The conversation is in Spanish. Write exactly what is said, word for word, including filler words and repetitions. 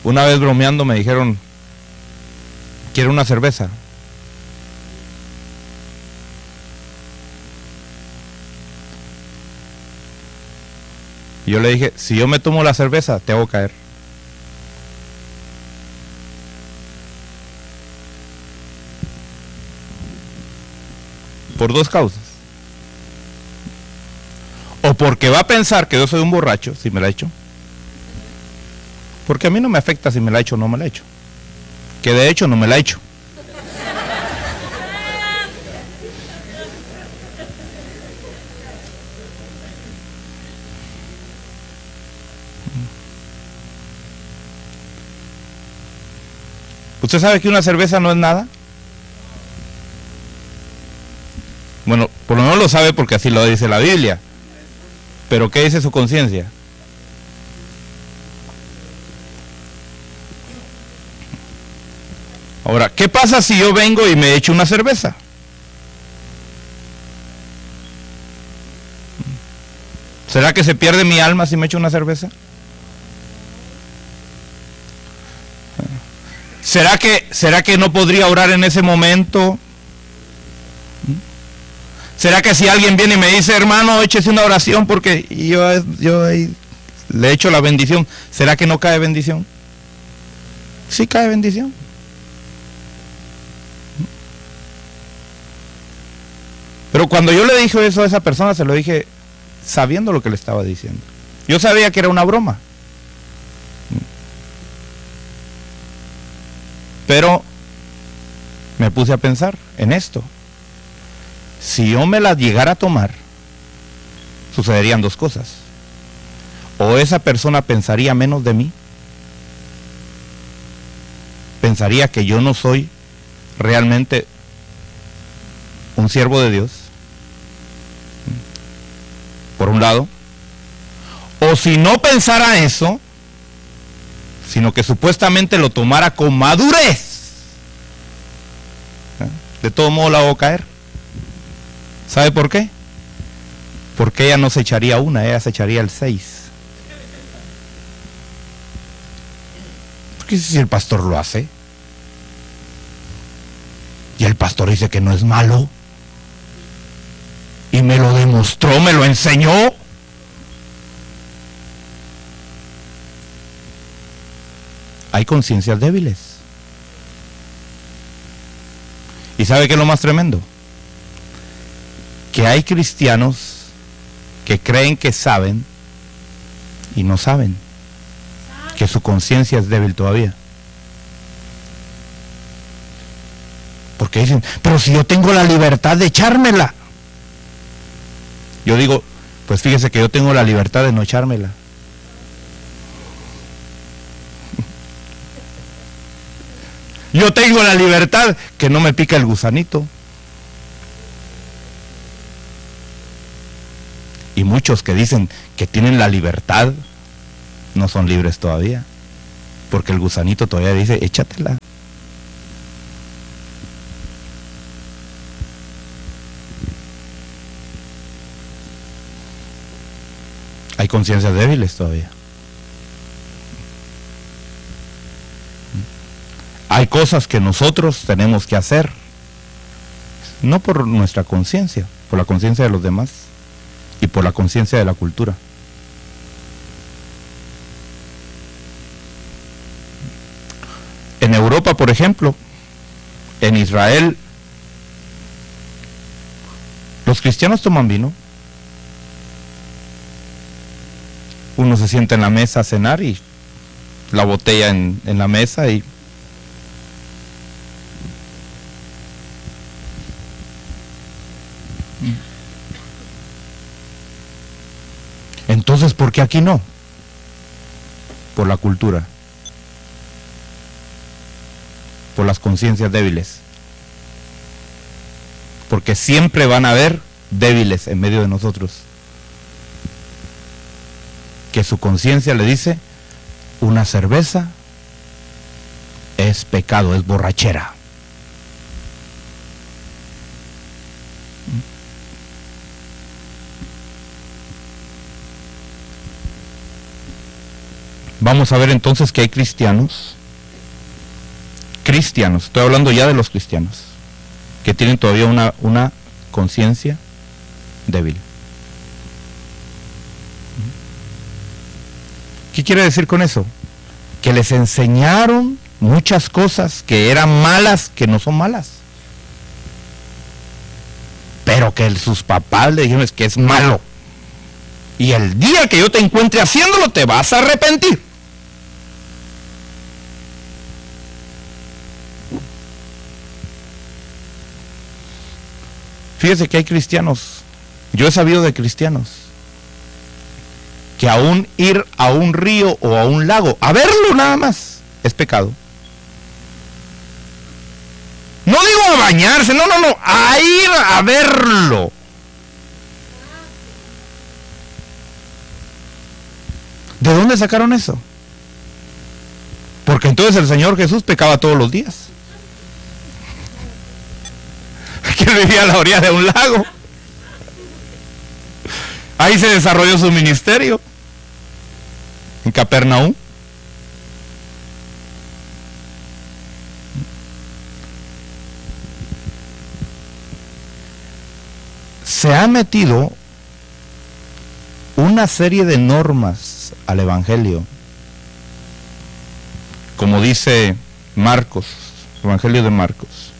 Una vez bromeando me dijeron, ¿quiere una cerveza? Y yo le dije, si yo me tomo la cerveza, te hago caer. Por dos causas. O porque va a pensar que yo soy un borracho, si me la echo. Porque a mí no me afecta si me la echo o no me la echo. Que de hecho no me la echo. ¿Usted sabe que una cerveza no es nada? Bueno, por lo menos lo sabe porque así lo dice la Biblia. Pero ¿qué dice su conciencia? Ahora, ¿qué pasa si yo vengo y me echo una cerveza? ¿Será que se pierde mi alma si me echo una cerveza? ¿Será que, será que no podría orar en ese momento? ¿Será que si alguien viene y me dice, hermano, échese una oración porque yo, yo le echo la bendición, ¿será que no cae bendición? Sí cae bendición. Pero cuando yo le dije eso a esa persona, se lo dije sabiendo lo que le estaba diciendo. Yo sabía que era una broma. Pero me puse a pensar en esto. Si yo me la llegara a tomar, sucederían dos cosas. O esa persona pensaría menos de mí, pensaría que yo no soy realmente un siervo de Dios, por un lado. O si no pensara eso, sino que supuestamente lo tomara con madurez, de todo modo la hago caer. ¿Sabe por qué? Porque ella no se echaría una, ella se echaría el seis. Porque si el pastor lo hace y el pastor dice que no es malo y me lo demostró, me lo enseñó, hay conciencias débiles. ¿Y sabe qué es lo más tremendo? Que hay cristianos que creen que saben y no saben, que su conciencia es débil todavía. Porque dicen, pero si yo tengo la libertad de echármela. Yo digo, pues fíjese que yo tengo la libertad de no echármela. Yo tengo la libertad que no me pica el gusanito. Y muchos que dicen que tienen la libertad no son libres todavía, porque el gusanito todavía dice, échatela. Hay conciencias débiles todavía. Hay cosas que nosotros tenemos que hacer, no por nuestra conciencia, por la conciencia de los demás y por la conciencia de la cultura. En Europa, por ejemplo, en Israel, los cristianos toman vino. Uno se sienta en la mesa a cenar y la botella en, en la mesa y entonces, ¿por qué aquí no? Por la cultura, por las conciencias débiles, porque siempre van a haber débiles en medio de nosotros, que su conciencia le dice, una cerveza es pecado, es borrachera. vamos a ver entonces que hay cristianos, cristianos, estoy hablando ya de los cristianos, que tienen todavía una, una conciencia débil. ¿Qué quiere decir con eso? Que les enseñaron muchas cosas que eran malas, que no son malas, pero que sus papás le dijeron es que es malo, y el día que yo te encuentre haciéndolo te vas a arrepentir. Fíjese que hay cristianos, yo he sabido de cristianos, que aún ir a un río o a un lago, a verlo nada más, es pecado. No digo a bañarse, no, no, no, a ir a verlo. ¿De dónde sacaron eso? Porque entonces el Señor Jesús pecaba todos los días. Que vivía a la orilla de un lago. Ahí se desarrolló su ministerio, en Capernaum. Se ha metido una serie de normas al Evangelio, como dice Marcos, Evangelio de Marcos.